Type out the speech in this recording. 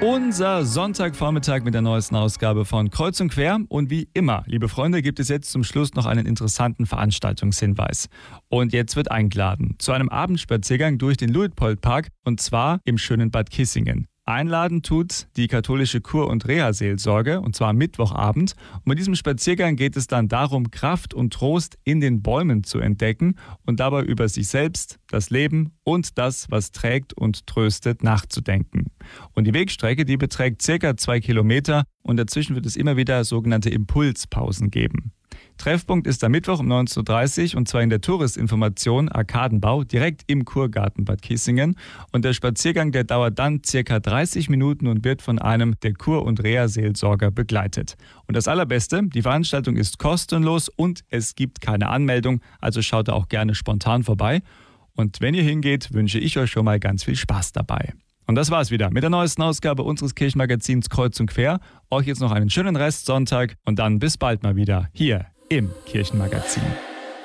Unser Sonntagvormittag mit der neuesten Ausgabe von Kreuz und Quer. Und wie immer, liebe Freunde, gibt es jetzt zum Schluss noch einen interessanten Veranstaltungshinweis. Und jetzt wird eingeladen zu einem Abendspaziergang durch den Luitpoldpark und zwar im schönen Bad Kissingen. Einladen tut die katholische Kur- und Reha-Seelsorge, und zwar am Mittwochabend. Und bei diesem Spaziergang geht es dann darum, Kraft und Trost in den Bäumen zu entdecken und dabei über sich selbst, das Leben und das, was trägt und tröstet, nachzudenken. Und die Wegstrecke, die beträgt ca. 2 Kilometer und dazwischen wird es immer wieder sogenannte Impulspausen geben. Treffpunkt ist am Mittwoch um 19.30 Uhr und zwar in der Touristinformation Arkadenbau direkt im Kurgarten Bad Kissingen. Und der Spaziergang, der dauert dann ca. 30 Minuten und wird von einem der Kur- und Reha-Seelsorger begleitet. Und das Allerbeste, die Veranstaltung ist kostenlos und es gibt keine Anmeldung, also schaut da auch gerne spontan vorbei. Und wenn ihr hingeht, wünsche ich euch schon mal ganz viel Spaß dabei. Und das war's wieder mit der neuesten Ausgabe unseres Kirchenmagazins Kreuz und Quer. Euch jetzt noch einen schönen Restsonntag und dann bis bald mal wieder hier im Kirchenmagazin.